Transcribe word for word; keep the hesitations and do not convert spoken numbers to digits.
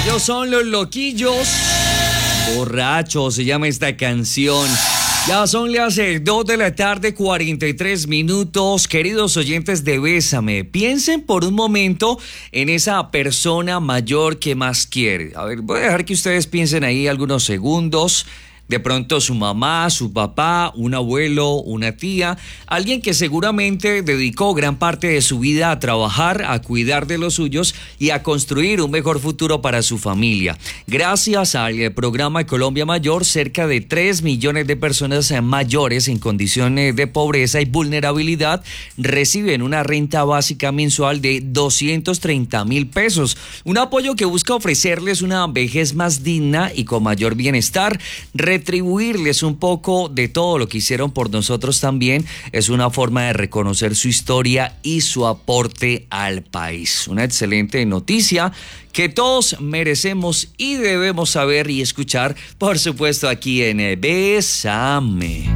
Ellos son los Loquillos. Borrachos se llama esta canción. Ya son las dos de la tarde, cuarenta y tres minutos. Queridos oyentes de Bésame, piensen por un momento en esa persona mayor que más quiere. A ver, voy a dejar que ustedes piensen ahí algunos segundos. De pronto su mamá, su papá, un abuelo, una tía, alguien que seguramente dedicó gran parte de su vida a trabajar, a cuidar de los suyos y a construir un mejor futuro para su familia. Gracias al programa Colombia Mayor, cerca de tres millones de personas mayores en condiciones de pobreza y vulnerabilidad reciben una renta básica mensual de doscientos treinta mil pesos. Un apoyo que busca ofrecerles una vejez más digna y con mayor bienestar. Retribuirles un poco de todo lo que hicieron por nosotros también es una forma de reconocer su historia y su aporte al país. Una excelente noticia que todos merecemos y debemos saber y escuchar, por supuesto, aquí en Bésame.